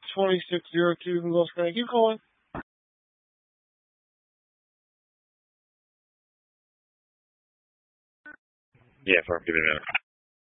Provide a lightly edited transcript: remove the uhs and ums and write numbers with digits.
2602 from Gulf County. Keep calling. Yeah, for give me a minute.